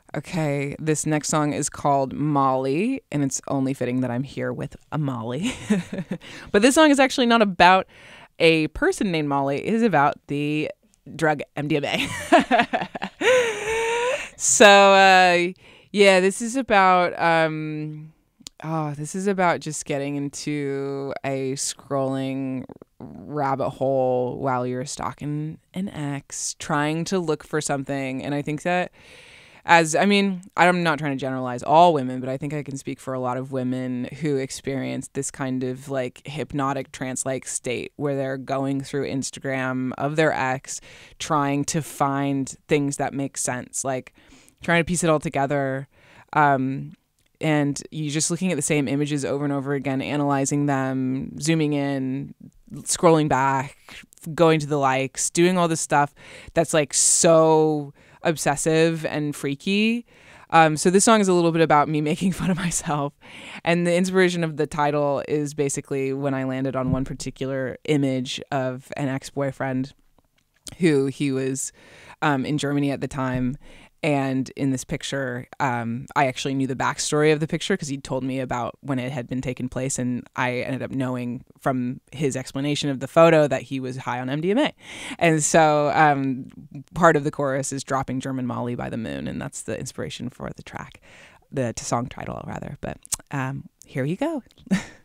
Okay, this next song is called Molly, and it's only fitting that I'm here with a Molly. But this song is actually not about a person named Molly, it is about the drug MDMA. Yeah, this is about just getting into a scrolling rabbit hole while you're stalking an ex, trying to look for something. And I think that I'm not trying to generalize all women, but I think I can speak for a lot of women who experience this kind of like hypnotic trance-like state where they're going through Instagram of their ex, trying to find things that make sense, like trying to piece it all together. And you just looking at the same images over and over again, analyzing them, zooming in, scrolling back, going to the likes, doing all this stuff that's like so obsessive and freaky. So this song is a little bit about me making fun of myself. And the inspiration of the title is basically when I landed on one particular image of an ex-boyfriend who he was in Germany at the time. And in this picture, I actually knew the backstory of the picture because he told me about when it had been taken place. And I ended up knowing from his explanation of the photo that he was high on MDMA. And so part of the chorus is dropping German Molly by the moon. And that's the inspiration for the track, the song title, rather. But here you go.